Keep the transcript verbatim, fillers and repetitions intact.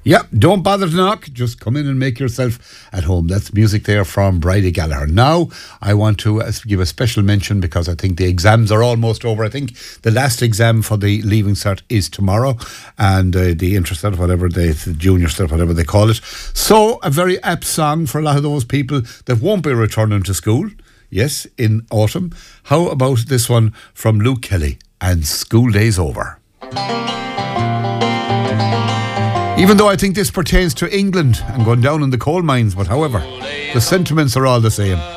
Yeah, don't bother to knock. Just come in and make yourself at home. That's music there from Bridie Gallagher. Now, I want to uh, give a special mention because I think the exams are almost over. I think the last exam for the Leaving Cert is tomorrow, and uh, the Inter Cert, whatever they, the Junior Cert, whatever they call it. So, a very apt song for a lot of those people that won't be returning to school. Yes, in autumn. How about this one from Luke Kelly and School Days Over? Even though I think this pertains to England and going down in the coal mines, but however, the sentiments are all the same.